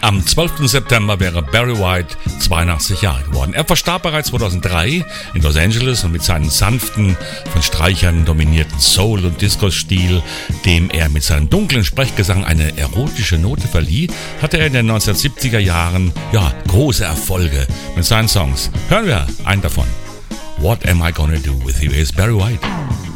Am 12. September wäre Barry White 82 Jahre geworden. Er verstarb bereits 2003 in Los Angeles und mit seinem sanften, von Streichern dominierten Soul- und Disco-Stil, dem er mit seinem dunklen Sprechgesang eine erotische Note verlieh, hatte er in den 1970er Jahren große Erfolge mit seinen Songs. Hören wir einen davon. What Am I Gonna Do With You? Is Barry White.